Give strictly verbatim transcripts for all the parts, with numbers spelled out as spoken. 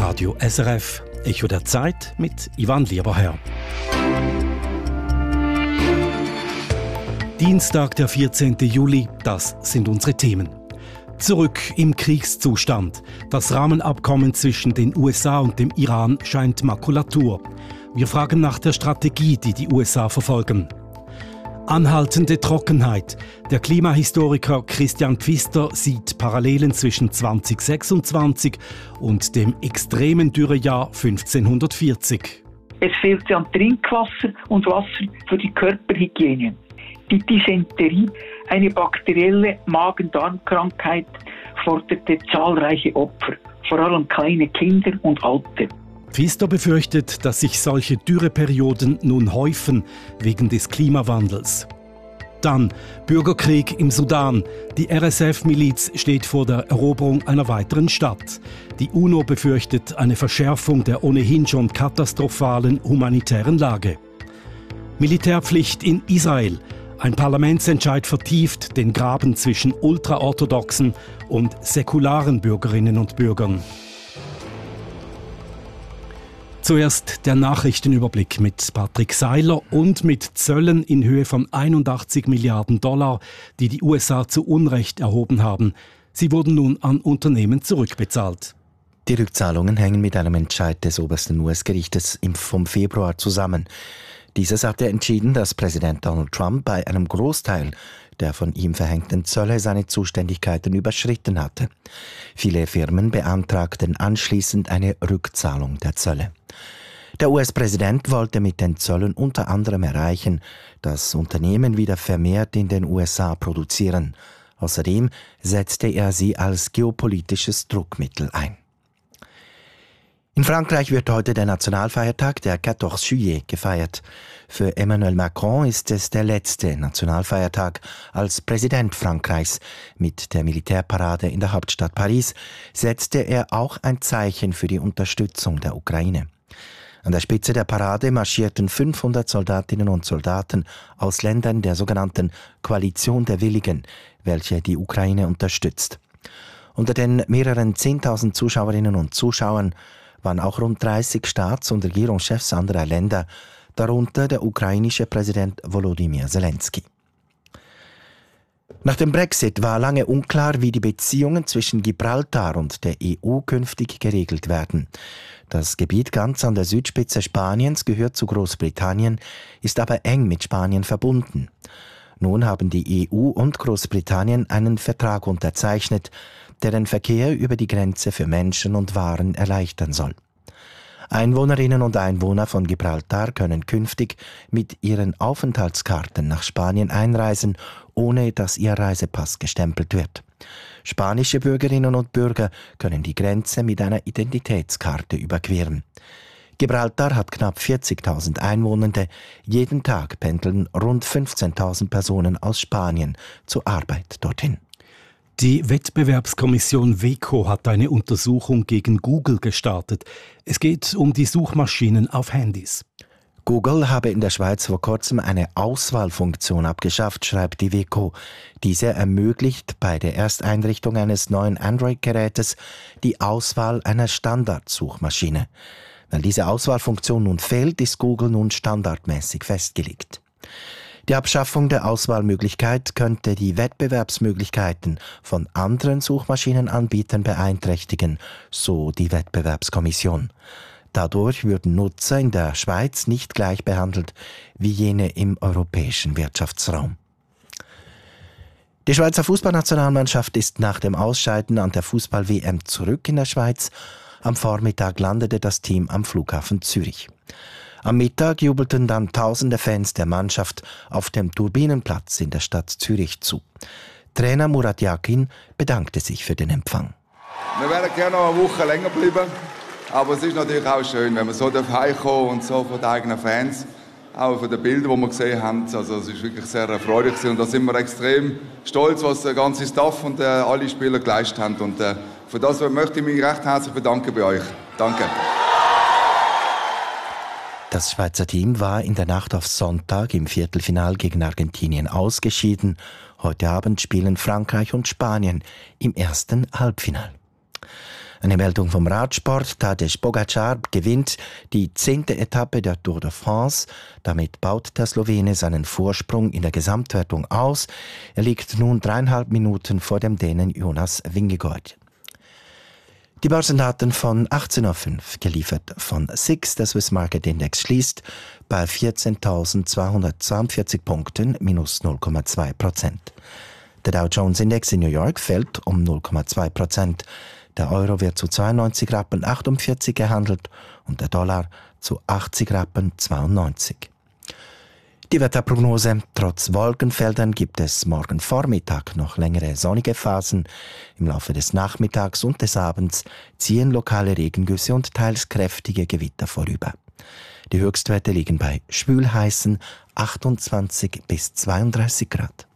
Radio S R F, Echo der Zeit mit Ivan Lieberherr. Dienstag, der vierzehnten Juli, das sind unsere Themen. Zurück im Kriegszustand. Das Rahmenabkommen zwischen den U S A und dem Iran scheint Makulatur. Wir fragen nach der Strategie, die die U S A verfolgen. Anhaltende Trockenheit. Der Klimahistoriker Christian Pfister sieht Parallelen zwischen zweitausendsechsundzwanzig und dem extremen Dürrejahr fünfzehnhundertvierzig. Es fehlt an Trinkwasser und Wasser für die Körperhygiene. Die Dysenterie, eine bakterielle Magen-Darm-Krankheit, forderte zahlreiche Opfer, vor allem kleine Kinder und Alte. Pfister befürchtet, dass sich solche Dürreperioden nun häufen wegen des Klimawandels. Dann Bürgerkrieg im Sudan. Die R S F-Miliz steht vor der Eroberung einer weiteren Stadt. Die UNO befürchtet eine Verschärfung der ohnehin schon katastrophalen humanitären Lage. Militärpflicht in Israel. Ein Parlamentsentscheid vertieft den Graben zwischen ultraorthodoxen und säkularen Bürgerinnen und Bürgern. Zuerst der Nachrichtenüberblick mit Patrick Seiler und mit Zöllen in Höhe von einundachtzig Milliarden Dollar, die die U S A zu Unrecht erhoben haben. Sie wurden nun an Unternehmen zurückbezahlt. Die Rückzahlungen hängen mit einem Entscheid des obersten U S-Gerichtes vom Februar zusammen. Dieses hatte entschieden, dass Präsident Donald Trump bei einem Großteil der von ihm verhängten Zölle seine Zuständigkeiten überschritten hatte. Viele Firmen beantragten anschließend eine Rückzahlung der Zölle. Der U S-Präsident wollte mit den Zöllen unter anderem erreichen, dass Unternehmen wieder vermehrt in den U S A produzieren. Außerdem setzte er sie als geopolitisches Druckmittel ein. In Frankreich wird heute der Nationalfeiertag, der quatorze Juillet, gefeiert. Für Emmanuel Macron ist es der letzte Nationalfeiertag als Präsident Frankreichs. Mit der Militärparade in der Hauptstadt Paris setzte er auch ein Zeichen für die Unterstützung der Ukraine. An der Spitze der Parade marschierten fünfhundert Soldatinnen und Soldaten aus Ländern der sogenannten Koalition der Willigen, welche die Ukraine unterstützt. Unter den mehreren zehntausend Zuschauerinnen und Zuschauern waren auch rund dreißig Staats- und Regierungschefs anderer Länder, darunter der ukrainische Präsident Volodymyr Zelensky. Nach dem Brexit war lange unklar, wie die Beziehungen zwischen Gibraltar und der E U künftig geregelt werden. Das Gebiet ganz an der Südspitze Spaniens gehört zu Großbritannien, ist aber eng mit Spanien verbunden. Nun haben die E U und Großbritannien einen Vertrag unterzeichnet, der den Verkehr über die Grenze für Menschen und Waren erleichtern soll. Einwohnerinnen und Einwohner von Gibraltar können künftig mit ihren Aufenthaltskarten nach Spanien einreisen, ohne dass ihr Reisepass gestempelt wird. Spanische Bürgerinnen und Bürger können die Grenze mit einer Identitätskarte überqueren. Gibraltar hat knapp vierzigtausend Einwohner. Jeden Tag pendeln rund fünfzehntausend Personen aus Spanien zur Arbeit dorthin. Die Wettbewerbskommission W E C O hat eine Untersuchung gegen Google gestartet. Es geht um die Suchmaschinen auf Handys. Google habe in der Schweiz vor kurzem eine Auswahlfunktion abgeschafft, schreibt die W E C O. Diese ermöglicht bei der Ersteinrichtung eines neuen Android-Gerätes die Auswahl einer Standardsuchmaschine. Weil diese Auswahlfunktion nun fehlt, ist Google nun standardmäßig festgelegt. Die Abschaffung der Auswahlmöglichkeit könnte die Wettbewerbsmöglichkeiten von anderen Suchmaschinenanbietern beeinträchtigen, so die Wettbewerbskommission. Dadurch würden Nutzer in der Schweiz nicht gleich behandelt wie jene im europäischen Wirtschaftsraum. Die Schweizer Fußballnationalmannschaft ist nach dem Ausscheiden an der Fußball-W M zurück in der Schweiz. Am Vormittag landete das Team am Flughafen Zürich. Am Mittag jubelten dann tausende Fans der Mannschaft auf dem Turbinenplatz in der Stadt Zürich zu. Trainer Murat Yakin bedankte sich für den Empfang. Wir wären gerne noch eine Woche länger bleiben, aber es ist natürlich auch schön, wenn man so heimkommen und so von den eigenen Fans, auch von den Bildern, die wir gesehen haben. Also es ist wirklich sehr erfreulich und da sind wir extrem stolz, was der ganze Staff und äh, alle Spieler geleistet haben. Und äh, für das möchte ich mich recht herzlich bedanken bei euch. Danke. Das Schweizer Team war in der Nacht auf Sonntag im Viertelfinal gegen Argentinien ausgeschieden. Heute Abend spielen Frankreich und Spanien im ersten Halbfinal. Eine Meldung vom Radsport. Tadej Pogačar gewinnt die zehnte Etappe der Tour de France. Damit baut der Slowene seinen Vorsprung in der Gesamtwertung aus. Er liegt nun dreieinhalb Minuten vor dem Dänen Jonas Vingegaard. Die Börsendaten von achtzehn Uhr fünf, geliefert von S I X. Der Swiss Market Index schließt bei vierzehntausendzweihundertzweiundvierzig Punkten, minus null Komma zwei Prozent. Der Dow Jones Index in New York fällt um null Komma zwei Prozent. Der Euro wird zu zweiundneunzig Rappen achtundvierzig gehandelt und der Dollar zu achtzig Rappen zweiundneunzig. Die Wetterprognose: Trotz Wolkenfeldern gibt es morgen Vormittag noch längere sonnige Phasen. Im Laufe des Nachmittags und des Abends ziehen lokale Regengüsse und teils kräftige Gewitter vorüber. Die Höchstwerte liegen bei schwülheißen achtundzwanzig bis zweiunddreißig Grad.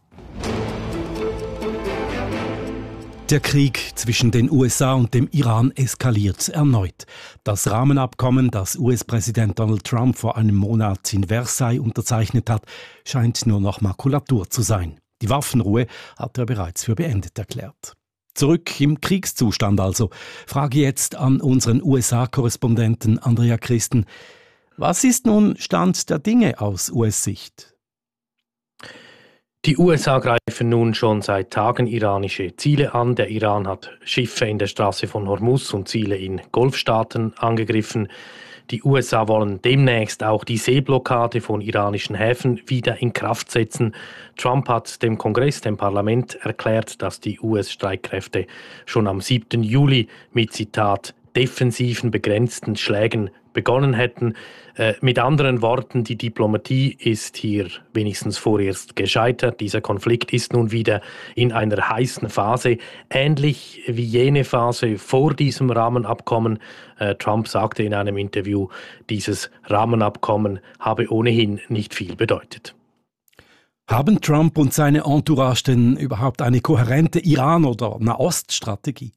Der Krieg zwischen den U S A und dem Iran eskaliert erneut. Das Rahmenabkommen, das U S-Präsident Donald Trump vor einem Monat in Versailles unterzeichnet hat, scheint nur noch Makulatur zu sein. Die Waffenruhe hat er bereits für beendet erklärt. Zurück im Kriegszustand also. Frage jetzt an unseren U S A-Korrespondenten Andrea Christen. Was ist nun Stand der Dinge aus U S-Sicht? Die U S A greifen nun schon seit Tagen iranische Ziele an. Der Iran hat Schiffe in der Straße von Hormuz und Ziele in Golfstaaten angegriffen. Die U S A wollen demnächst auch die Seeblockade von iranischen Häfen wieder in Kraft setzen. Trump hat dem Kongress, dem Parlament, erklärt, dass die U S-Streitkräfte schon am siebten Juli mit, Zitat, defensiven, begrenzten Schlägen begonnen hätten. Äh, mit anderen Worten, die Diplomatie ist hier wenigstens vorerst gescheitert. Dieser Konflikt ist nun wieder in einer heißen Phase, ähnlich wie jene Phase vor diesem Rahmenabkommen. Äh, Trump sagte in einem Interview, dieses Rahmenabkommen habe ohnehin nicht viel bedeutet. Haben Trump und seine Entourage denn überhaupt eine kohärente Iran- oder Nahost-Strategie?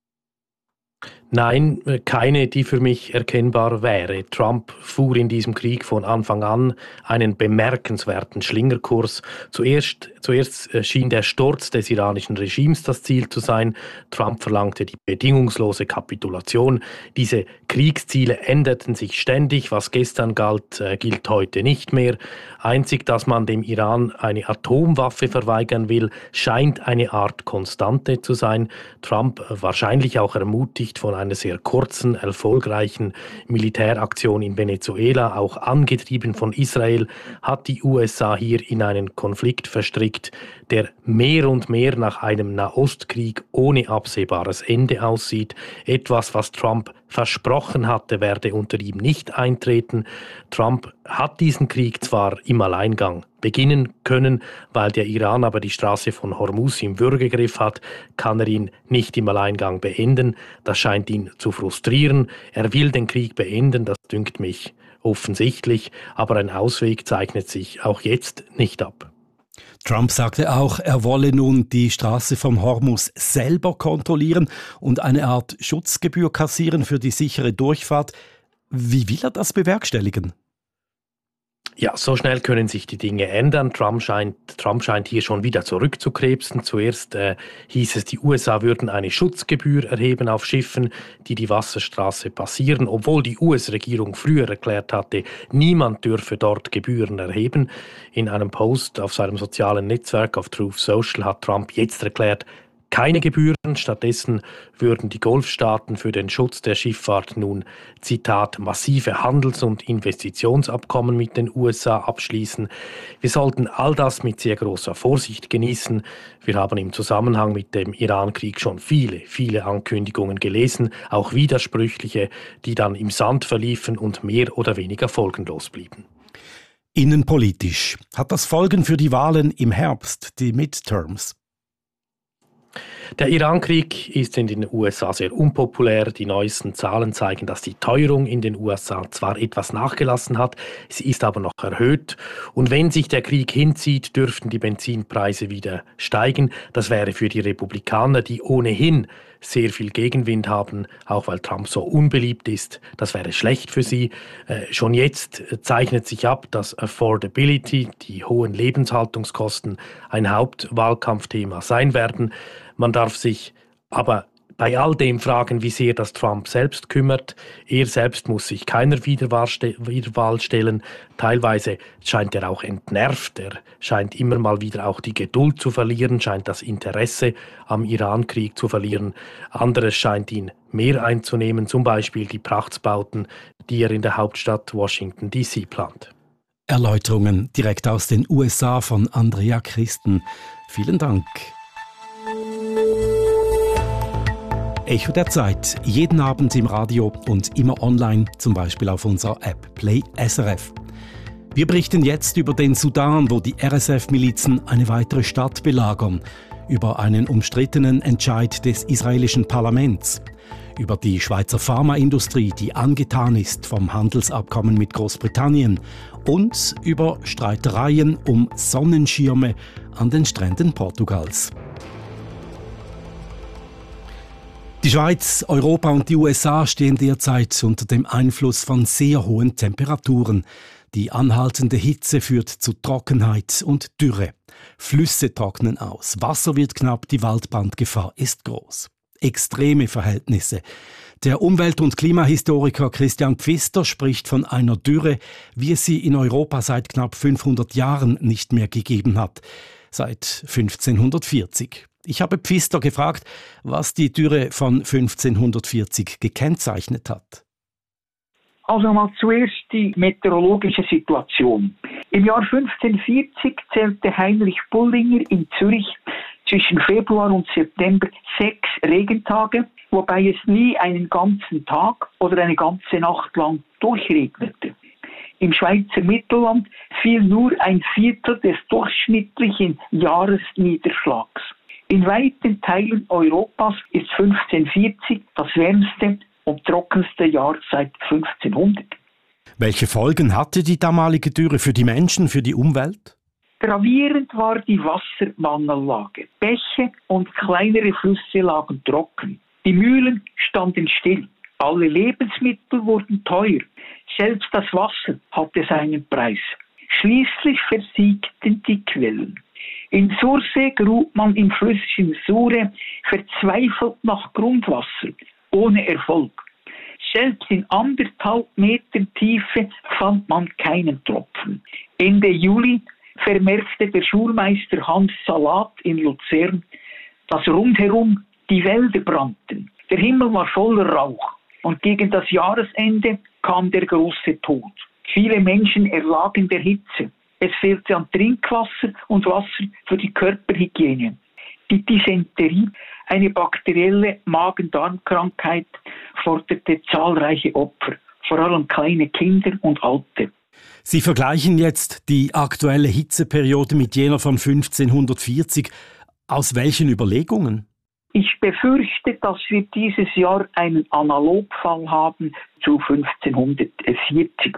Nein, keine, die für mich erkennbar wäre. Trump fuhr in diesem Krieg von Anfang an einen bemerkenswerten Schlingerkurs. Zuerst, zuerst schien der Sturz des iranischen Regimes das Ziel zu sein. Trump verlangte die bedingungslose Kapitulation. Diese Kriegsziele änderten sich ständig. Was gestern galt, gilt heute nicht mehr. Einzig, dass man dem Iran eine Atomwaffe verweigern will, scheint eine Art Konstante zu sein. Trump, wahrscheinlich auch ermutigt von einer sehr kurzen, erfolgreichen Militäraktion in Venezuela, auch angetrieben von Israel, hat die U S A hier in einen Konflikt verstrickt, der mehr und mehr nach einem Nahostkrieg ohne absehbares Ende aussieht. Etwas, was Trump versprochen hatte, werde unter ihm nicht eintreten. Trump hat diesen Krieg zwar im Alleingang beginnen können, weil der Iran aber die Straße von Hormuz im Würgegriff hat, kann er ihn nicht im Alleingang beenden. Das scheint ihn zu frustrieren. Er will den Krieg beenden, das dünkt mich offensichtlich, aber ein Ausweg zeichnet sich auch jetzt nicht ab. Trump sagte auch, er wolle nun die Straße vom Hormuz selber kontrollieren und eine Art Schutzgebühr kassieren für die sichere Durchfahrt. Wie will er das bewerkstelligen? Ja, so schnell können sich die Dinge ändern. Trump scheint, Trump scheint hier schon wieder zurückzukrebsen. Zuerst äh, hieß es, die U S A würden eine Schutzgebühr erheben auf Schiffen, die die Wasserstraße passieren, obwohl die U S-Regierung früher erklärt hatte, niemand dürfe dort Gebühren erheben. In einem Post auf seinem sozialen Netzwerk auf Truth Social hat Trump jetzt erklärt, keine Gebühren, stattdessen würden die Golfstaaten für den Schutz der Schifffahrt nun, Zitat, massive Handels- und Investitionsabkommen mit den U S A abschließen. Wir sollten all das mit sehr großer Vorsicht genießen. Wir haben im Zusammenhang mit dem Iran-Krieg schon viele, viele Ankündigungen gelesen, auch widersprüchliche, die dann im Sand verliefen und mehr oder weniger folgenlos blieben. Innenpolitisch hat das Folgen für die Wahlen im Herbst, die Midterms. Der Iran-Krieg ist in den U S A sehr unpopulär. Die neuesten Zahlen zeigen, dass die Teuerung in den U S A zwar etwas nachgelassen hat, sie ist aber noch erhöht. Und wenn sich der Krieg hinzieht, dürften die Benzinpreise wieder steigen. Das wäre für die Republikaner, die ohnehin sehr viel Gegenwind haben, auch weil Trump so unbeliebt ist. Das wäre schlecht für sie. Äh, schon jetzt zeichnet sich ab, dass Affordability, die hohen Lebenshaltungskosten, ein Hauptwahlkampfthema sein werden. Man darf sich aber Bei all dem Fragen, wie sehr das Trump selbst kümmert. Er selbst muss sich keiner Wiederwahl stellen. Teilweise scheint er auch entnervt. Er scheint immer mal wieder auch die Geduld zu verlieren, scheint das Interesse am Iran-Krieg zu verlieren. Anderes scheint ihn mehr einzunehmen, zum Beispiel die Prachtbauten, die er in der Hauptstadt Washington D C plant. Erläuterungen direkt aus den U S A von Andrea Christen. Vielen Dank. Echo der Zeit, jeden Abend im Radio und immer online, zum Beispiel auf unserer App Play S R F. Wir berichten jetzt über den Sudan, wo die R S F-Milizen eine weitere Stadt belagern, über einen umstrittenen Entscheid des israelischen Parlaments, über die Schweizer Pharmaindustrie, die angetan ist vom Handelsabkommen mit Großbritannien und über Streitereien um Sonnenschirme an den Stränden Portugals. Die Schweiz, Europa und die U S A stehen derzeit unter dem Einfluss von sehr hohen Temperaturen. Die anhaltende Hitze führt zu Trockenheit und Dürre. Flüsse trocknen aus, Wasser wird knapp, die Waldbrandgefahr ist groß. Extreme Verhältnisse. Der Umwelt- und Klimahistoriker Christian Pfister spricht von einer Dürre, wie es sie in Europa seit knapp fünfhundert Jahren nicht mehr gegeben hat. Seit fünfzehnhundertvierzig. Ich habe Pfister gefragt, was die Dürre von fünfzehnhundertvierzig gekennzeichnet hat. Also mal zuerst die meteorologische Situation. Im Jahr fünfzehnhundertvierzig zählte Heinrich Bullinger in Zürich zwischen Februar und September sechs Regentage, wobei es nie einen ganzen Tag oder eine ganze Nacht lang durchregnete. Im Schweizer Mittelland fiel nur ein Viertel des durchschnittlichen Jahresniederschlags. In weiten Teilen Europas ist fünfzehnhundertvierzig das wärmste und trockenste Jahr seit fünfzehnhundert. Welche Folgen hatte die damalige Dürre für die Menschen, für die Umwelt? Gravierend war die Wassermangellage. Bäche und kleinere Flüsse lagen trocken. Die Mühlen standen still. Alle Lebensmittel wurden teuer. Selbst das Wasser hatte seinen Preis. Schließlich versiegten die Quellen. In Sursee grub man im Flüsschen Sure verzweifelt nach Grundwasser, ohne Erfolg. Selbst in anderthalb Metern Tiefe fand man keinen Tropfen. Ende Juli vermerkte der Schulmeister Hans Salat in Luzern, dass rundherum die Wälder brannten. Der Himmel war voller Rauch und gegen das Jahresende kam der große Tod. Viele Menschen erlagen der Hitze. Es fehlte an Trinkwasser und Wasser für die Körperhygiene. Die Dysenterie, eine bakterielle Magen-Darm-Krankheit, forderte zahlreiche Opfer, vor allem kleine Kinder und Alte. Sie vergleichen jetzt die aktuelle Hitzeperiode mit jener von fünfzehnhundertvierzig. Aus welchen Überlegungen? Ich befürchte, dass wir dieses Jahr einen Analogfall haben zu fünfzehnhundertvierzig.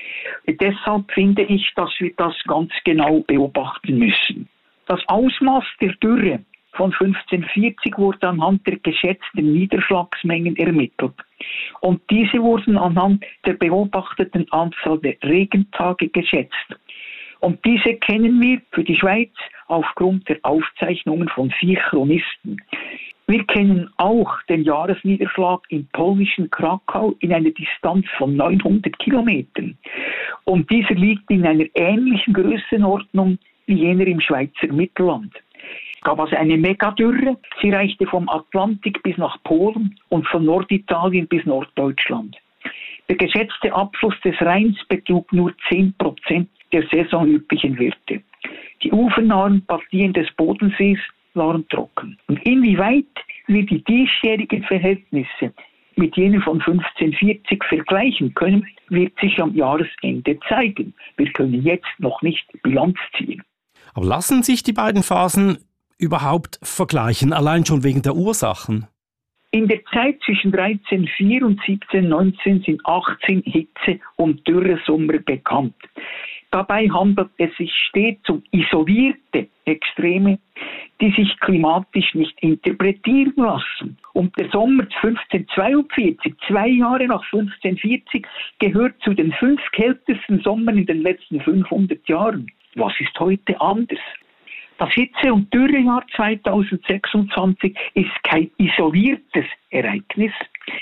Deshalb finde ich, dass wir das ganz genau beobachten müssen. Das Ausmaß der Dürre von fünfzehnhundertvierzig wurde anhand der geschätzten Niederschlagsmengen ermittelt. Und diese wurden anhand der beobachteten Anzahl der Regentage geschätzt. Und diese kennen wir für die Schweiz aufgrund der Aufzeichnungen von vier Chronisten. Wir kennen auch den Jahresniederschlag im polnischen Krakau in einer Distanz von neunhundert Kilometern. Und dieser liegt in einer ähnlichen Größenordnung wie jener im Schweizer Mittelland. Es gab also eine Megadürre. Sie reichte vom Atlantik bis nach Polen und von Norditalien bis Norddeutschland. Der geschätzte Abfluss des Rheins betrug nur zehn Prozent der saisonüblichen Werte. Die ufernahen Partien des Bodensees waren trocken. Und inwieweit wir die diesjährigen Verhältnisse mit jenen von fünfzehnhundertvierzig vergleichen können, wird sich am Jahresende zeigen. Wir können jetzt noch nicht Bilanz ziehen. Aber lassen sich die beiden Phasen überhaupt vergleichen, allein schon wegen der Ursachen? In der Zeit zwischen dreizehnhundertvier und siebzehnhundertneunzehn sind achtzehn Hitze- und Dürresommer bekannt. Dabei handelt es sich stets um isolierte Extreme, die sich klimatisch nicht interpretieren lassen. Und der Sommer fünfzehnhundertzweiundvierzig, zwei Jahre nach fünfzehnhundertvierzig, gehört zu den fünf kältesten Sommern in den letzten fünfhundert Jahren. Was ist heute anders? Das Hitze- und Dürrejahr zweitausendsechsundzwanzig ist kein isoliertes Ereignis.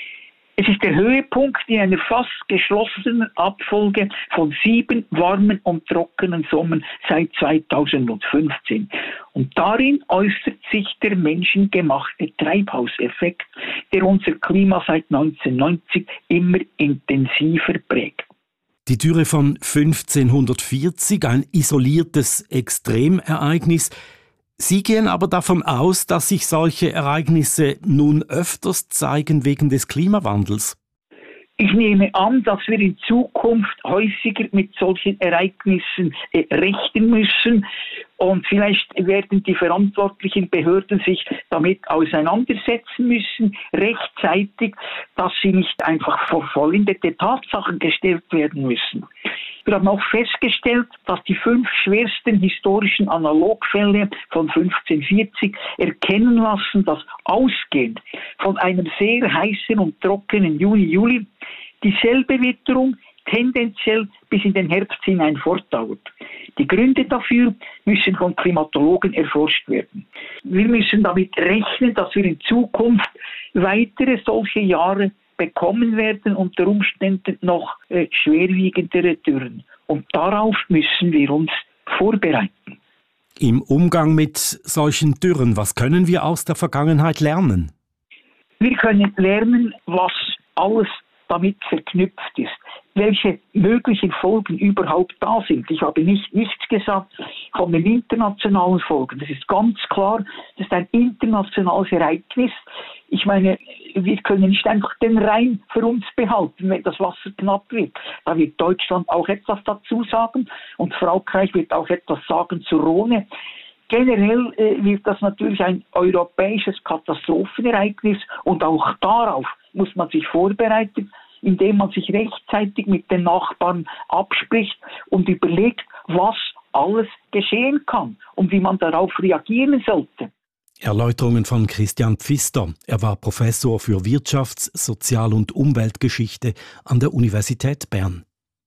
Es ist der Höhepunkt in einer fast geschlossenen Abfolge von sieben warmen und trockenen Sommern seit zweitausendfünfzehn. Und darin äußert sich der menschengemachte Treibhauseffekt, der unser Klima seit neunzehnhundertneunzig immer intensiver prägt. Die Dürre von fünfzehnhundertvierzig, ein isoliertes Extremereignis. Sie gehen aber davon aus, dass sich solche Ereignisse nun öfters zeigen wegen des Klimawandels. Ich nehme an, dass wir in Zukunft häufiger mit solchen Ereignissen äh, rechnen müssen und vielleicht werden die verantwortlichen Behörden sich damit auseinandersetzen müssen, rechtzeitig, dass sie nicht einfach vor vollendete Tatsachen gestellt werden müssen. Wir haben auch festgestellt, dass die fünf schwersten historischen Analogfälle von fünfzehnhundertvierzig erkennen lassen, dass ausgehend von einem sehr heißen und trockenen Juni, Juli dieselbe Witterung tendenziell bis in den Herbst hinein fortdauert. Die Gründe dafür müssen von Klimatologen erforscht werden. Wir müssen damit rechnen, dass wir in Zukunft weitere solche Jahre bekommen werden, unter Umständen noch äh, schwerwiegendere Dürren. Und darauf müssen wir uns vorbereiten. Im Umgang mit solchen Dürren, was können wir aus der Vergangenheit lernen? Wir können lernen, was alles damit verknüpft ist, welche möglichen Folgen überhaupt da sind. Ich habe nicht nichts gesagt von den internationalen Folgen. Das ist ganz klar, das ist ein internationales Ereignis. Ich meine, wir können nicht einfach den Rhein für uns behalten, wenn das Wasser knapp wird. Da wird Deutschland auch etwas dazu sagen und Frankreich wird auch etwas sagen zur Rhone. Generell äh, wird das natürlich ein europäisches Katastrophenereignis und auch darauf muss man sich vorbereiten, indem man sich rechtzeitig mit den Nachbarn abspricht und überlegt, was alles geschehen kann und wie man darauf reagieren sollte. Erläuterungen von Christian Pfister. Er war Professor für Wirtschafts-, Sozial- und Umweltgeschichte an der Universität Bern.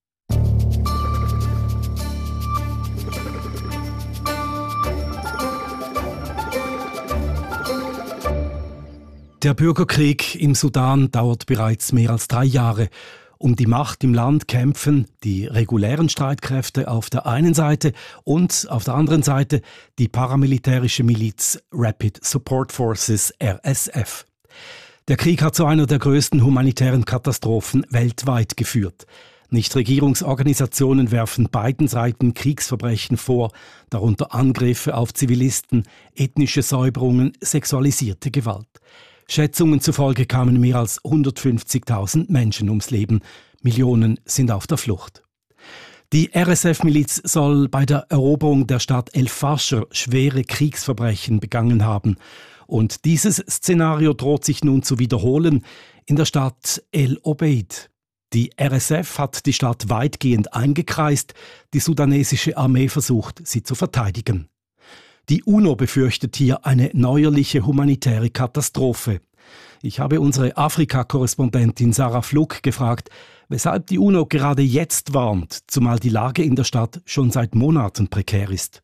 Der Bürgerkrieg im Sudan dauert bereits mehr als drei Jahre. Um die Macht im Land kämpfen die regulären Streitkräfte auf der einen Seite und auf der anderen Seite die paramilitärische Miliz Rapid Support Forces R S F. Der Krieg hat zu einer der größten humanitären Katastrophen weltweit geführt. Nichtregierungsorganisationen werfen beiden Seiten Kriegsverbrechen vor, darunter Angriffe auf Zivilisten, ethnische Säuberungen, sexualisierte Gewalt. Schätzungen zufolge kamen mehr als hundertfünfzigtausend Menschen ums Leben. Millionen sind auf der Flucht. Die R S F-Miliz soll bei der Eroberung der Stadt El Fasher schwere Kriegsverbrechen begangen haben. Und dieses Szenario droht sich nun zu wiederholen in der Stadt El Obeid. Die R S F hat die Stadt weitgehend eingekreist. Die sudanesische Armee versucht, sie zu verteidigen. Die UNO befürchtet hier eine neuerliche humanitäre Katastrophe. Ich habe unsere Afrika-Korrespondentin Sarah Fluck gefragt, weshalb die UNO gerade jetzt warnt, zumal die Lage in der Stadt schon seit Monaten prekär ist.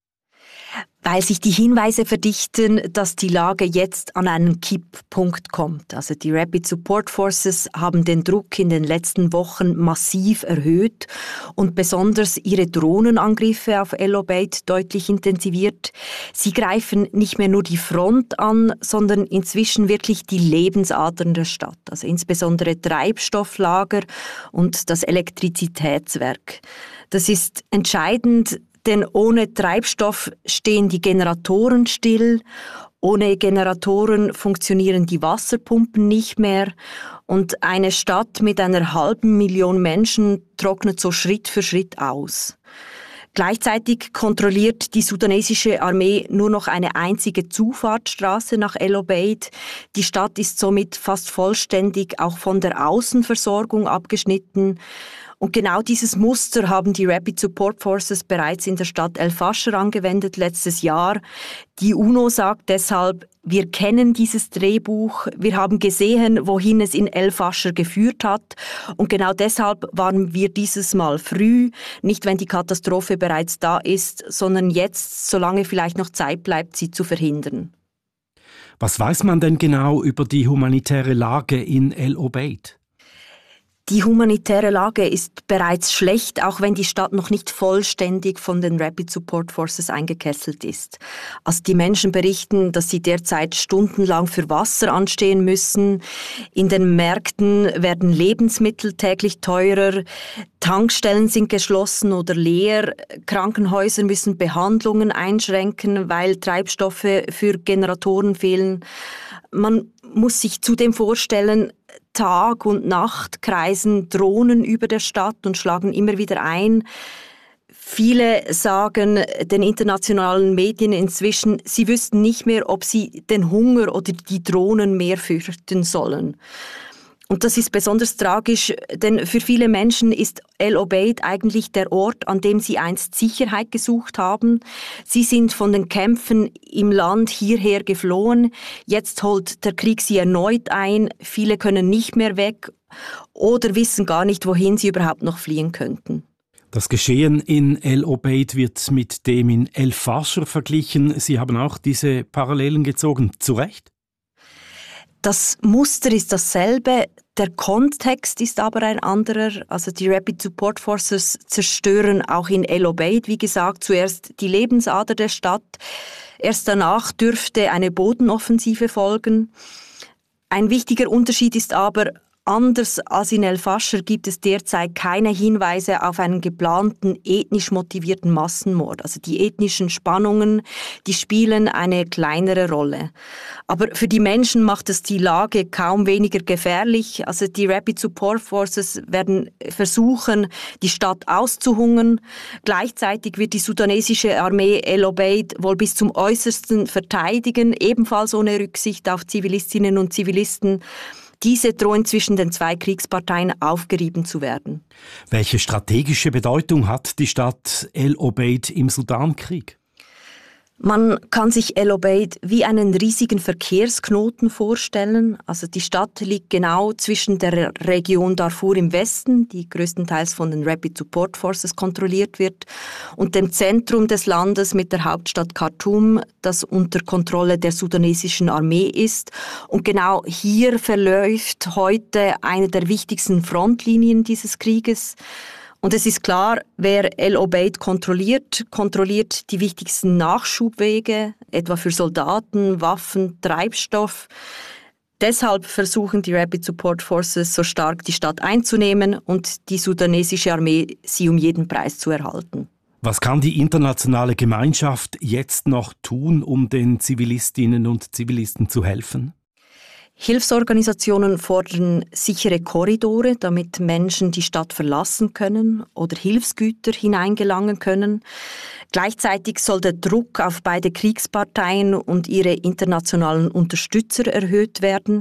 Weil sich die Hinweise verdichten, dass die Lage jetzt an einen Kipppunkt kommt. Also die Rapid Support Forces haben den Druck in den letzten Wochen massiv erhöht und besonders ihre Drohnenangriffe auf El Obeid deutlich intensiviert. Sie greifen nicht mehr nur die Front an, sondern inzwischen wirklich die Lebensadern der Stadt. Also insbesondere Treibstofflager und das Elektrizitätswerk. Das ist entscheidend, denn ohne Treibstoff stehen die Generatoren still, ohne Generatoren funktionieren die Wasserpumpen nicht mehr und eine Stadt mit einer halben Million Menschen trocknet so Schritt für Schritt aus. Gleichzeitig kontrolliert die sudanesische Armee nur noch eine einzige Zufahrtsstraße nach El Obeid. Die Stadt ist somit fast vollständig auch von der Außenversorgung abgeschnitten. Und genau dieses Muster haben die Rapid Support Forces bereits in der Stadt El Fasher angewendet letztes Jahr. Die UNO sagt deshalb, wir kennen dieses Drehbuch, wir haben gesehen, wohin es in El Fasher geführt hat. Und genau deshalb waren wir dieses Mal früh, nicht wenn die Katastrophe bereits da ist, sondern jetzt, solange vielleicht noch Zeit bleibt, sie zu verhindern. Was weiß man denn genau über die humanitäre Lage in El Obeid? Die humanitäre Lage ist bereits schlecht, auch wenn die Stadt noch nicht vollständig von den Rapid Support Forces eingekesselt ist. Also die Menschen berichten, dass sie derzeit stundenlang für Wasser anstehen müssen. In den Märkten werden Lebensmittel täglich teurer. Tankstellen sind geschlossen oder leer. Krankenhäuser müssen Behandlungen einschränken, weil Treibstoffe für Generatoren fehlen. Man muss sich zudem vorstellen, Tag und Nacht kreisen Drohnen über der Stadt und schlagen immer wieder ein. Viele sagen den internationalen Medien inzwischen, sie wüssten nicht mehr, ob sie den Hunger oder die Drohnen mehr fürchten sollen. Und das ist besonders tragisch, denn für viele Menschen ist El Obeid eigentlich der Ort, an dem sie einst Sicherheit gesucht haben. Sie sind von den Kämpfen im Land hierher geflohen. Jetzt holt der Krieg sie erneut ein. Viele können nicht mehr weg oder wissen gar nicht, wohin sie überhaupt noch fliehen könnten. Das Geschehen in El Obeid wird mit dem in El Fasher verglichen. Sie haben auch diese Parallelen gezogen. Zu Recht? Das Muster ist dasselbe, der Kontext ist aber ein anderer. Also die Rapid Support Forces zerstören auch in El Obeid, wie gesagt, zuerst die Lebensader der Stadt. Erst danach dürfte eine Bodenoffensive folgen. Ein wichtiger Unterschied ist aber, anders als in El Fasher gibt es derzeit keine Hinweise auf einen geplanten ethnisch motivierten Massenmord. Also die ethnischen Spannungen, die spielen eine kleinere Rolle. Aber für die Menschen macht es die Lage kaum weniger gefährlich. Also die Rapid Support Forces werden versuchen, die Stadt auszuhungern. Gleichzeitig wird die sudanesische Armee El Obeid wohl bis zum Äußersten verteidigen, ebenfalls ohne Rücksicht auf Zivilistinnen und Zivilisten. Diese drohen zwischen den zwei Kriegsparteien aufgerieben zu werden. Welche strategische Bedeutung hat die Stadt El Obeid im Sudankrieg? Man kann sich El Obeid wie einen riesigen Verkehrsknoten vorstellen. Also die Stadt liegt genau zwischen der Region Darfur im Westen, die größtenteils von den Rapid Support Forces kontrolliert wird, und dem Zentrum des Landes mit der Hauptstadt Khartoum, das unter Kontrolle der sudanesischen Armee ist. Und genau hier verläuft heute eine der wichtigsten Frontlinien dieses Krieges. Und es ist klar, wer El Obeid kontrolliert, kontrolliert die wichtigsten Nachschubwege, etwa für Soldaten, Waffen, Treibstoff. Deshalb versuchen die Rapid Support Forces so stark die Stadt einzunehmen und die sudanesische Armee sie um jeden Preis zu erhalten. Was kann die internationale Gemeinschaft jetzt noch tun, um den Zivilistinnen und Zivilisten zu helfen? Hilfsorganisationen fordern sichere Korridore, damit Menschen die Stadt verlassen können oder Hilfsgüter hineingelangen können. Gleichzeitig soll der Druck auf beide Kriegsparteien und ihre internationalen Unterstützer erhöht werden.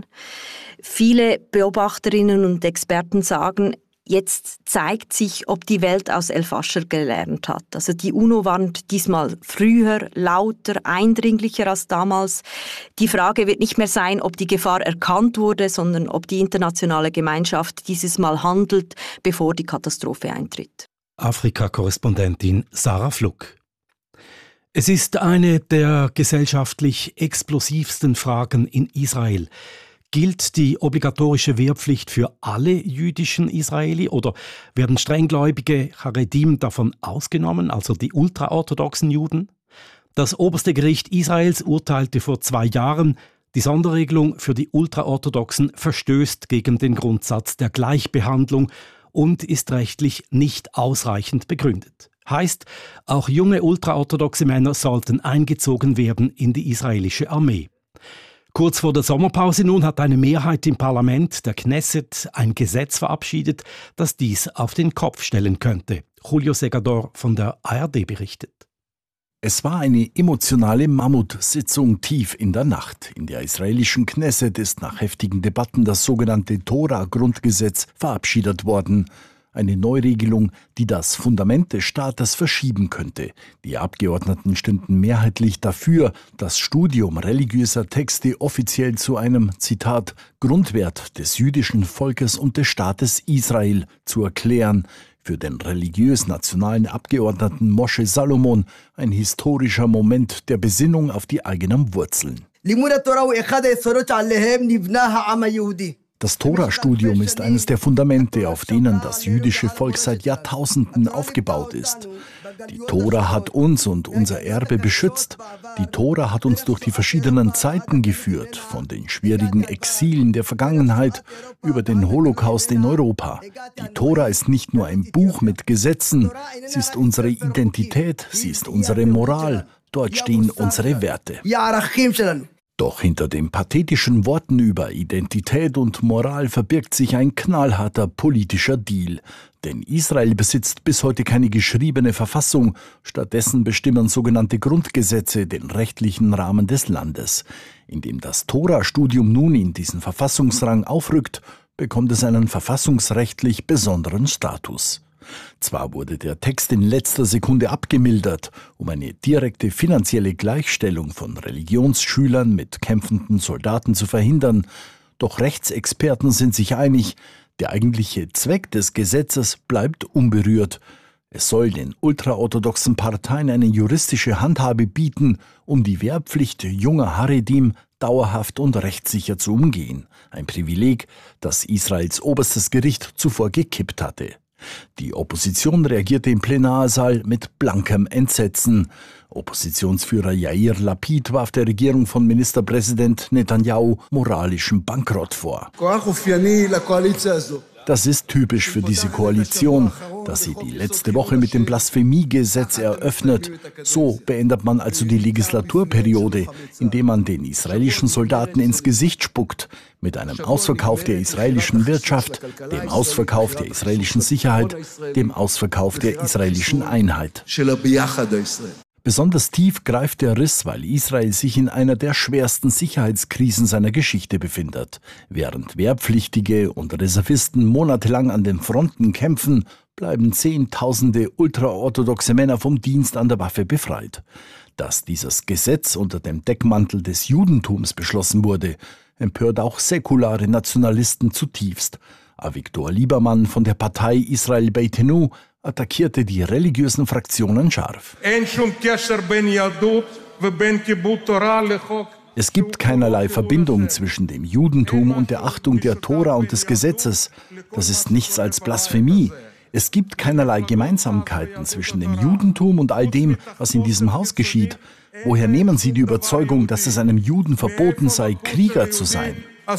Viele Beobachterinnen und Experten sagen, jetzt zeigt sich, ob die Welt aus El Fasher gelernt hat. Also die UNO warnt diesmal früher, lauter, eindringlicher als damals. Die Frage wird nicht mehr sein, ob die Gefahr erkannt wurde, sondern ob die internationale Gemeinschaft dieses Mal handelt, bevor die Katastrophe eintritt. Afrika-Korrespondentin Sarah Fluck. Es ist eine der gesellschaftlich explosivsten Fragen in Israel. Gilt die obligatorische Wehrpflicht für alle jüdischen Israeli oder werden strenggläubige Charedim davon ausgenommen, also die ultraorthodoxen Juden? Das oberste Gericht Israels urteilte vor zwei Jahren, die Sonderregelung für die Ultraorthodoxen verstößt gegen den Grundsatz der Gleichbehandlung und ist rechtlich nicht ausreichend begründet. Heißt, auch junge ultraorthodoxe Männer sollten eingezogen werden in die israelische Armee. Kurz vor der Sommerpause nun hat eine Mehrheit im Parlament, der Knesset, ein Gesetz verabschiedet, das dies auf den Kopf stellen könnte. Julio Segador von der A R D berichtet. Es war eine emotionale Mammutsitzung tief in der Nacht. In der israelischen Knesset ist nach heftigen Debatten das sogenannte Tora-Grundgesetz verabschiedet worden. Eine Neuregelung, die das Fundament des Staates verschieben könnte. Die Abgeordneten stimmten mehrheitlich dafür, das Studium religiöser Texte offiziell zu einem, Zitat, Grundwert des jüdischen Volkes und des Staates Israel zu erklären. Für den religiös-nationalen Abgeordneten Moshe Salomon ein historischer Moment der Besinnung auf die eigenen Wurzeln. Das Tora-Studium ist eines der Fundamente, auf denen das jüdische Volk seit Jahrtausenden aufgebaut ist. Die Tora hat uns und unser Erbe beschützt. Die Tora hat uns durch die verschiedenen Zeiten geführt, von den schwierigen Exilen der Vergangenheit über den Holocaust in Europa. Die Tora ist nicht nur ein Buch mit Gesetzen, sie ist unsere Identität, sie ist unsere Moral. Dort stehen unsere Werte. Doch hinter den pathetischen Worten über Identität und Moral verbirgt sich ein knallharter politischer Deal. Denn Israel besitzt bis heute keine geschriebene Verfassung, stattdessen bestimmen sogenannte Grundgesetze den rechtlichen Rahmen des Landes. Indem das Tora-Studium nun in diesen Verfassungsrang aufrückt, bekommt es einen verfassungsrechtlich besonderen Status. Zwar wurde der Text in letzter Sekunde abgemildert, um eine direkte finanzielle Gleichstellung von Religionsschülern mit kämpfenden Soldaten zu verhindern, doch Rechtsexperten sind sich einig, der eigentliche Zweck des Gesetzes bleibt unberührt. Es soll den ultraorthodoxen Parteien eine juristische Handhabe bieten, um die Wehrpflicht junger Haredim dauerhaft und rechtssicher zu umgehen. Ein Privileg, das Israels oberstes Gericht zuvor gekippt hatte. Die Opposition reagierte im Plenarsaal mit blankem Entsetzen. Oppositionsführer Yair Lapid warf der Regierung von Ministerpräsident Netanyahu moralischen Bankrott vor. Das ist typisch für diese Koalition, dass sie die letzte Woche mit dem Blasphemiegesetz eröffnet. So beendet man also die Legislaturperiode, indem man den israelischen Soldaten ins Gesicht spuckt, mit einem Ausverkauf der israelischen Wirtschaft, dem Ausverkauf der israelischen Sicherheit, dem Ausverkauf der israelischen Einheit. Besonders tief greift der Riss, weil Israel sich in einer der schwersten Sicherheitskrisen seiner Geschichte befindet. Während Wehrpflichtige und Reservisten monatelang an den Fronten kämpfen, bleiben Zehntausende ultraorthodoxe Männer vom Dienst an der Waffe befreit. Dass dieses Gesetz unter dem Deckmantel des Judentums beschlossen wurde, empört auch säkulare Nationalisten zutiefst. Avigdor Liebermann von der Partei Israel Beitenu attackierte die religiösen Fraktionen scharf. Es gibt keinerlei Verbindung zwischen dem Judentum und der Achtung der Tora und des Gesetzes. Das ist nichts als Blasphemie. Es gibt keinerlei Gemeinsamkeiten zwischen dem Judentum und all dem, was in diesem Haus geschieht. Woher nehmen Sie die Überzeugung, dass es einem Juden verboten sei, Krieger zu sein?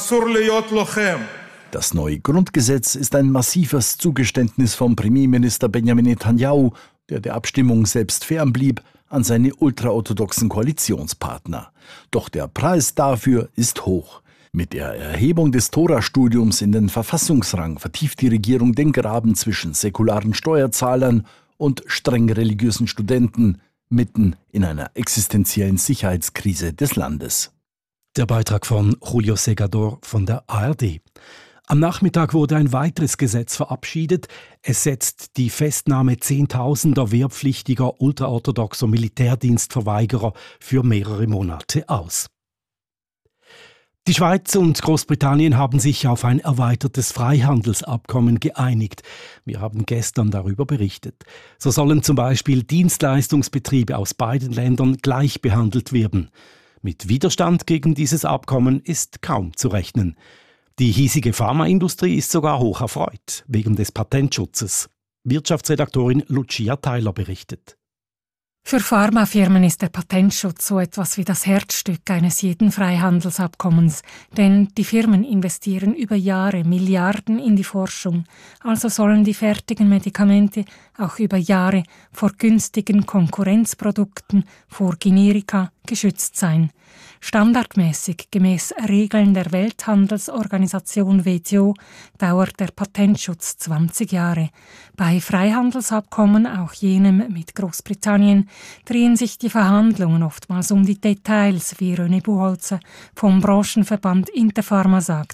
Das neue Grundgesetz ist ein massives Zugeständnis vom Premierminister Benjamin Netanyahu, der der Abstimmung selbst fernblieb, an seine ultraorthodoxen Koalitionspartner. Doch der Preis dafür ist hoch. Mit der Erhebung des Tora-Studiums in den Verfassungsrang vertieft die Regierung den Graben zwischen säkularen Steuerzahlern und streng religiösen Studenten mitten in einer existenziellen Sicherheitskrise des Landes. Der Beitrag von Julio Segador von der A R D. Am Nachmittag wurde ein weiteres Gesetz verabschiedet. Es setzt die Festnahme zehntausender wehrpflichtiger ultraorthodoxer Militärdienstverweigerer für mehrere Monate aus. Die Schweiz und Großbritannien haben sich auf ein erweitertes Freihandelsabkommen geeinigt. Wir haben gestern darüber berichtet. So sollen zum Beispiel Dienstleistungsbetriebe aus beiden Ländern gleich behandelt werden. Mit Widerstand gegen dieses Abkommen ist kaum zu rechnen. Die hiesige Pharmaindustrie ist sogar hoch erfreut, wegen des Patentschutzes. Wirtschaftsredaktorin Lucia Theiler berichtet. Für Pharmafirmen ist der Patentschutz so etwas wie das Herzstück eines jeden Freihandelsabkommens, denn die Firmen investieren über Jahre Milliarden in die Forschung, also sollen die fertigen Medikamente auch über Jahre vor günstigen Konkurrenzprodukten, vor Generika geschützt sein. Standardmäßig gemäß Regeln der Welthandelsorganisation W T O dauert der Patentschutz zwanzig Jahre. Bei Freihandelsabkommen, auch jenem mit Großbritannien, drehen sich die Verhandlungen oftmals um die Details, wie René Buchholzer vom Branchenverband Interpharma sagt.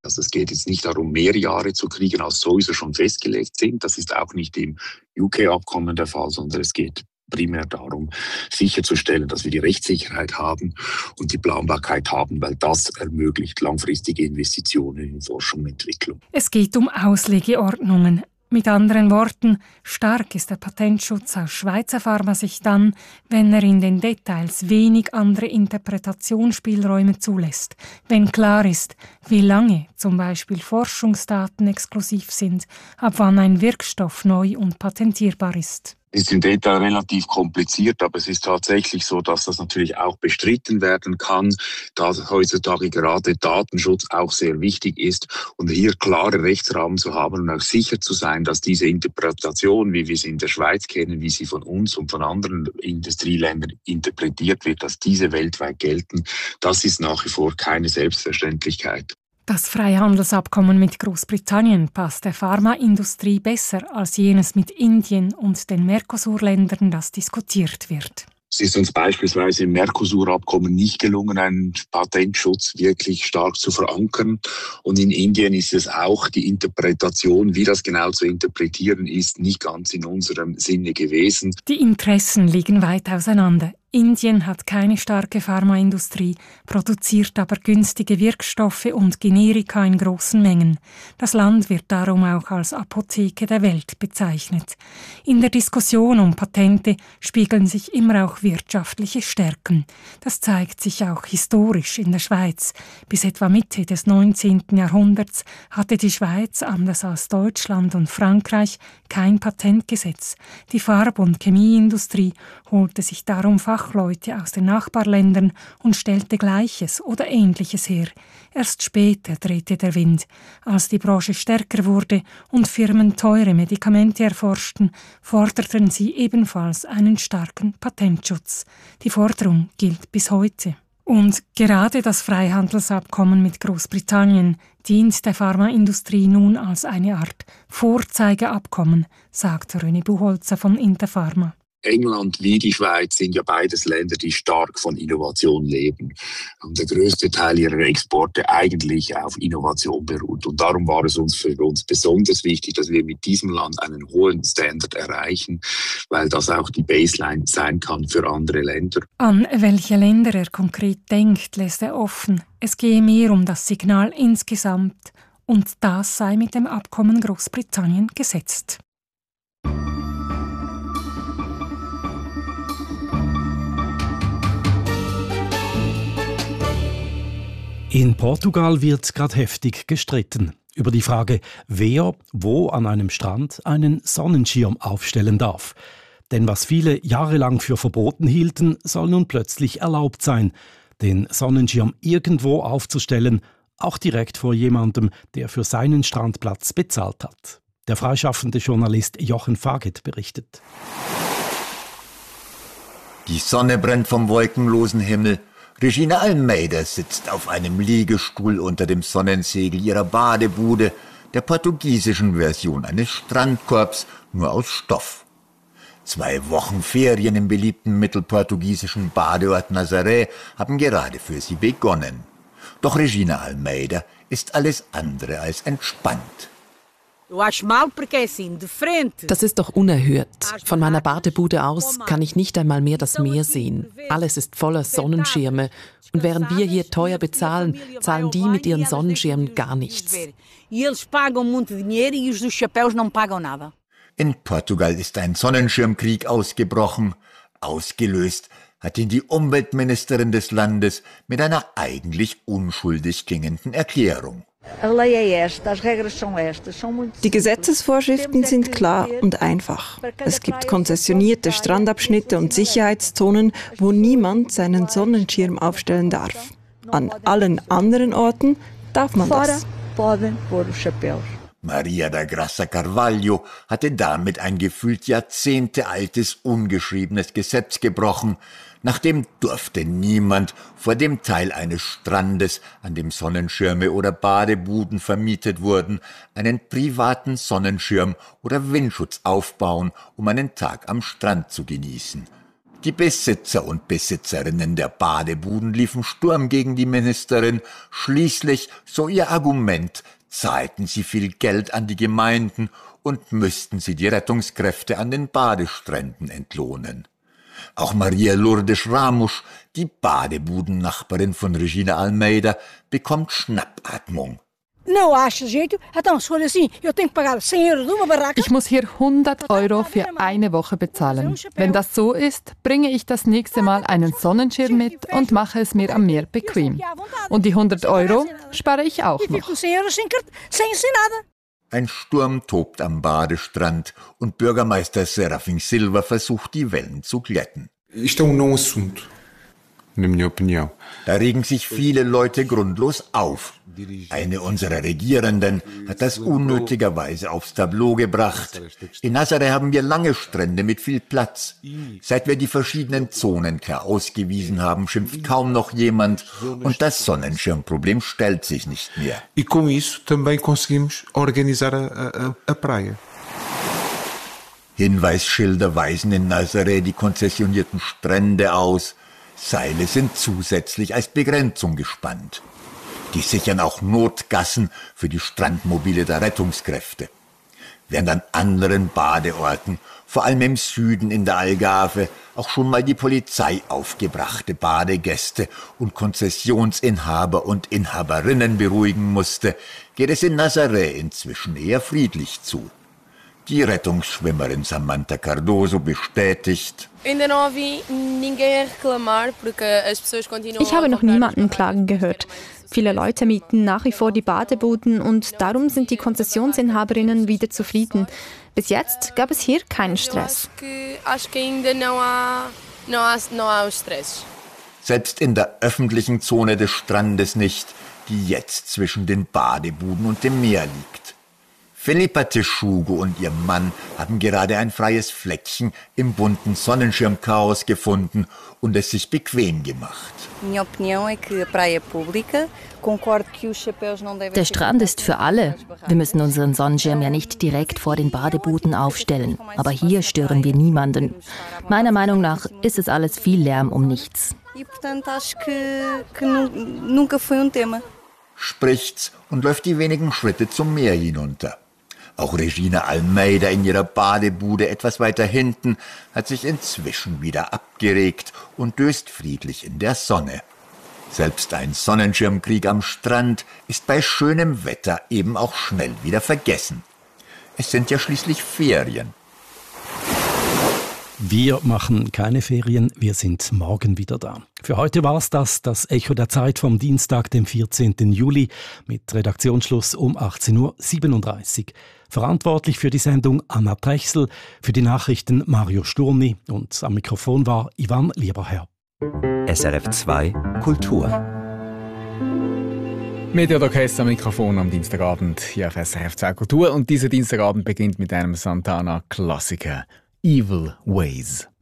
Also es geht jetzt nicht darum, mehr Jahre zu kriegen, als sowieso schon festgelegt sind. Das ist auch nicht im U K-Abkommen der Fall, sondern es geht primär darum, sicherzustellen, dass wir die Rechtssicherheit haben und die Planbarkeit haben, weil das ermöglicht langfristige Investitionen in Forschung und Entwicklung. Es geht um Auslegeordnungen. Mit anderen Worten, stark ist der Patentschutz aus Schweizer Pharmasicht dann, wenn er in den Details wenig andere Interpretationsspielräume zulässt, wenn klar ist, wie lange zum Beispiel Forschungsdaten exklusiv sind, ab wann ein Wirkstoff neu und patentierbar ist. Ist im Detail relativ kompliziert, aber es ist tatsächlich so, dass das natürlich auch bestritten werden kann, da heutzutage gerade Datenschutz auch sehr wichtig ist und hier klare Rechtsrahmen zu haben und auch sicher zu sein, dass diese Interpretation, wie wir sie in der Schweiz kennen, wie sie von uns und von anderen Industrieländern interpretiert wird, dass diese weltweit gelten, das ist nach wie vor keine Selbstverständlichkeit. Das Freihandelsabkommen mit Großbritannien passt der Pharmaindustrie besser als jenes mit Indien und den Mercosur-Ländern, das diskutiert wird. Es ist uns beispielsweise im Mercosur-Abkommen nicht gelungen, einen Patentschutz wirklich stark zu verankern. Und in Indien ist es auch die Interpretation, wie das genau zu interpretieren ist, nicht ganz in unserem Sinne gewesen. Die Interessen liegen weit auseinander. Indien hat keine starke Pharmaindustrie, produziert aber günstige Wirkstoffe und Generika in großen Mengen. Das Land wird darum auch als Apotheke der Welt bezeichnet. In der Diskussion um Patente spiegeln sich immer auch wirtschaftliche Stärken. Das zeigt sich auch historisch in der Schweiz. Bis etwa Mitte des neunzehnten Jahrhunderts hatte die Schweiz, anders als Deutschland und Frankreich, kein Patentgesetz. Die Farb- und Chemieindustrie holte sich darum Fachleute aus den Nachbarländern und stellte Gleiches oder Ähnliches her. Erst später drehte der Wind. Als die Branche stärker wurde und Firmen teure Medikamente erforschten, forderten sie ebenfalls einen starken Patentschutz. Die Forderung gilt bis heute. Und gerade das Freihandelsabkommen mit Großbritannien dient der Pharmaindustrie nun als eine Art Vorzeigeabkommen, sagt René Buchholzer von Interpharma. England wie die Schweiz sind ja beides Länder, die stark von Innovation leben. Und der größte Teil ihrer Exporte eigentlich auf Innovation beruht. Und darum war es uns für uns besonders wichtig, dass wir mit diesem Land einen hohen Standard erreichen, weil das auch die Baseline sein kann für andere Länder. An welche Länder er konkret denkt, lässt er offen. Es gehe mehr um das Signal insgesamt. Und das sei mit dem Abkommen Großbritannien gesetzt. In Portugal wird gerade heftig gestritten über die Frage, wer wo an einem Strand einen Sonnenschirm aufstellen darf. Denn was viele jahrelang für verboten hielten, soll nun plötzlich erlaubt sein, den Sonnenschirm irgendwo aufzustellen, auch direkt vor jemandem, der für seinen Strandplatz bezahlt hat. Der freischaffende Journalist Jochen Faget berichtet. Die Sonne brennt vom wolkenlosen Himmel. Regina Almeida sitzt auf einem Liegestuhl unter dem Sonnensegel ihrer Badebude, der portugiesischen Version eines Strandkorbs, nur aus Stoff. Zwei Wochen Ferien im beliebten mittelportugiesischen Badeort Nazaré haben gerade für sie begonnen. Doch Regina Almeida ist alles andere als entspannt. Das ist doch unerhört. Von meiner Badebude aus kann ich nicht einmal mehr das Meer sehen. Alles ist voller Sonnenschirme. Und während wir hier teuer bezahlen, zahlen die mit ihren Sonnenschirmen gar nichts. In Portugal ist ein Sonnenschirmkrieg ausgebrochen. Ausgelöst hat ihn die Umweltministerin des Landes mit einer eigentlich unschuldig klingenden Erklärung. Die Gesetzesvorschriften sind klar und einfach. Es gibt konzessionierte Strandabschnitte und Sicherheitszonen, wo niemand seinen Sonnenschirm aufstellen darf. An allen anderen Orten darf man das. Maria da Graça Carvalho hatte damit ein gefühlt jahrzehntealtes ungeschriebenes Gesetz gebrochen. Nachdem durfte niemand vor dem Teil eines Strandes, an dem Sonnenschirme oder Badebuden vermietet wurden, einen privaten Sonnenschirm oder Windschutz aufbauen, um einen Tag am Strand zu genießen. Die Besitzer und Besitzerinnen der Badebuden liefen Sturm gegen die Ministerin. Schließlich, so ihr Argument, zahlten sie viel Geld an die Gemeinden und müssten sie die Rettungskräfte an den Badestränden entlohnen. Auch Maria Lourdes Ramos, die Badebudennachbarin von Regina Almeida, bekommt Schnappatmung. Ich muss hier hundert Euro für eine Woche bezahlen. Wenn das so ist, bringe ich das nächste Mal einen Sonnenschirm mit und mache es mir am Meer bequem. Und die hundert Euro spare ich auch noch. Ein Sturm tobt am Badestrand und Bürgermeister Serafim Silva versucht, die Wellen zu glätten. Isto é um não assunto, na minha opinião. Da regen sich viele Leute grundlos auf. Eine unserer Regierenden hat das unnötigerweise aufs Tableau gebracht. In Nazaré haben wir lange Strände mit viel Platz. Seit wir die verschiedenen Zonen klar ausgewiesen haben, schimpft kaum noch jemand und das Sonnenschirmproblem stellt sich nicht mehr. E com isso também conseguimos organizar a, a, a praia. Hinweisschilder weisen in Nazaré die konzessionierten Strände aus. Seile sind zusätzlich als Begrenzung gespannt. Die sichern auch Notgassen für die Strandmobile der Rettungskräfte. Während an anderen Badeorten, vor allem im Süden in der Algarve, auch schon mal die Polizei aufgebrachte Badegäste und Konzessionsinhaber und Inhaberinnen beruhigen musste, geht es in Nazaré inzwischen eher friedlich zu. Die Rettungsschwimmerin Samantha Cardoso bestätigt: Ich habe noch niemanden klagen gehört. Viele Leute mieten nach wie vor die Badebuden und darum sind die Konzessionsinhaberinnen wieder zufrieden. Bis jetzt gab es hier keinen Stress. Selbst in der öffentlichen Zone des Strandes nicht, die jetzt zwischen den Badebuden und dem Meer liegt. Felipa Texugo und ihr Mann haben gerade ein freies Fleckchen im bunten Sonnenschirmchaos gefunden und es sich bequem gemacht. Der Strand ist für alle. Wir müssen unseren Sonnenschirm ja nicht direkt vor den Badebuden aufstellen. Aber hier stören wir niemanden. Meiner Meinung nach ist es alles viel Lärm um nichts. Spricht's und läuft die wenigen Schritte zum Meer hinunter. Auch Regina Almeida in ihrer Badebude etwas weiter hinten hat sich inzwischen wieder abgeregt und döst friedlich in der Sonne. Selbst ein Sonnenschirmkrieg am Strand ist bei schönem Wetter eben auch schnell wieder vergessen. Es sind ja schließlich Ferien. Wir machen keine Ferien, wir sind morgen wieder da. Für heute war es das, das Echo der Zeit vom Dienstag, dem vierzehnten Juli, mit Redaktionsschluss um achtzehn Uhr siebenunddreißig. Verantwortlich für die Sendung Anna Trechsel, für die Nachrichten Mario Sturmi und am Mikrofon war Ivan Lieberherr. S R F zwei Kultur. Mediaorchester am Mikrofon am Dienstagabend hier auf S R F zwei Kultur und dieser Dienstagabend beginnt mit einem Santana-Klassiker, Evil Ways.